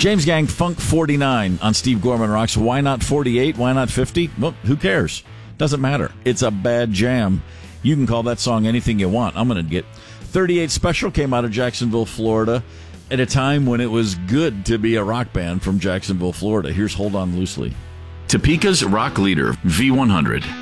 James Gang, Funk 49 on Steve Gorman Rocks. Why not 48? Why not 50? Well, who cares? Doesn't matter. It's a bad jam. You can call that song anything you want. I'm going to get 38 Special came out of Jacksonville, Florida, at a time when it was good to be a rock band from Jacksonville, Florida. Here's Hold On Loosely. Topeka's rock leader, V100.